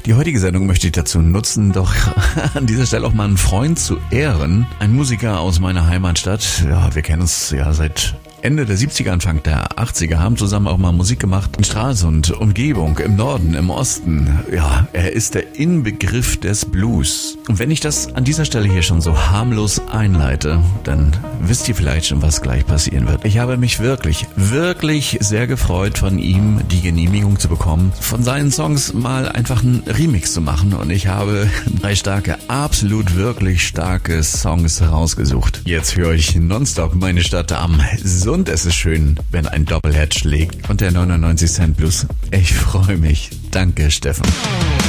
Die heutige Sendung möchte ich dazu nutzen, doch an dieser Stelle auch mal einen Freund zu ehren. Ein Musiker aus meiner Heimatstadt. Ja, wir kennen uns ja seit Ende der 70er, Anfang der 80er, haben zusammen auch mal Musik gemacht in Stralsund, Umgebung, im Norden, im Osten. Ja, er ist der Inbegriff des Blues. Und wenn ich das an dieser Stelle hier schon so harmlos einleite, dann wisst ihr vielleicht schon, was gleich passieren wird. Ich habe mich wirklich sehr gefreut, von ihm die Genehmigung zu bekommen, von seinen Songs mal einfach einen Remix zu machen. Und ich habe 3 starke, absolut wirklich starke Songs rausgesucht. Jetzt höre ich nonstop meine Stadt am und es ist schön, wenn ein Doppelherz schlägt und der 99 Cent Blues. Ich freue mich. Danke, Steffen.